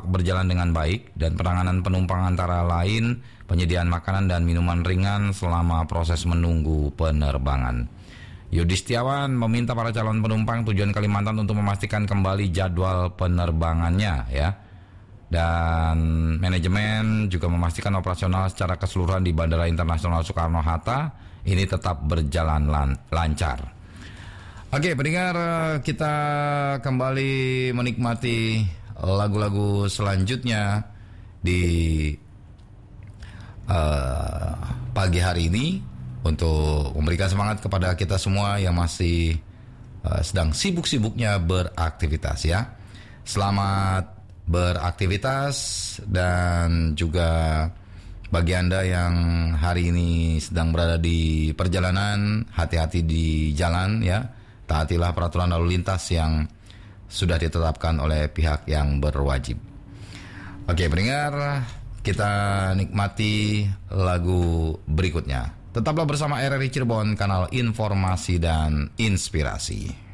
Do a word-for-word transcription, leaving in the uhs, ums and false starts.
berjalan dengan baik dan penanganan penumpang antara lain penyediaan makanan dan minuman ringan selama proses menunggu penerbangan. Yudi Setiawan meminta para calon penumpang tujuan Kalimantan untuk memastikan kembali jadwal penerbangannya ya. Dan manajemen juga memastikan operasional secara keseluruhan di Bandara Internasional Soekarno-Hatta ini tetap berjalan lan- lancar. Oke, pendengar, kita kembali menikmati lagu-lagu selanjutnya di uh, pagi hari ini untuk memberikan semangat kepada kita semua yang masih uh, sedang sibuk-sibuknya beraktivitas ya. Selamat beraktivitas dan juga bagi Anda yang hari ini sedang berada di perjalanan, hati-hati di jalan ya. Taatilah peraturan lalu lintas yang sudah ditetapkan oleh pihak yang berwajib. Oke, pendengar, kita nikmati lagu berikutnya. Tetaplah bersama R R I Cirebon, kanal informasi dan inspirasi.